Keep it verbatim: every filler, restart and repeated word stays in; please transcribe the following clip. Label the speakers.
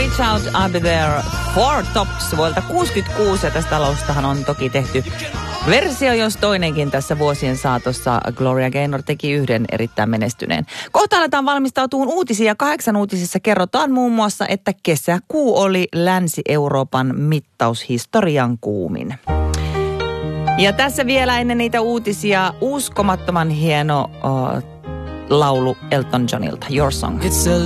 Speaker 1: Reach Out, I'll Be There, Four Tops vuodelta kuusikymmentäkuusi. Ja tästä alustahan on toki tehty versio, jos toinenkin tässä vuosien saatossa. Gloria Gaynor teki yhden erittäin menestyneen. Kohta aletaan valmistautumaan uutisia. Ja kahdeksan uutisissa kerrotaan muun muassa, että kesäkuu oli Länsi-Euroopan mittaushistorian kuumin. Ja tässä vielä ennen niitä uutisia uskomattoman hieno uh, laulu Elton Johnilta, Your Song.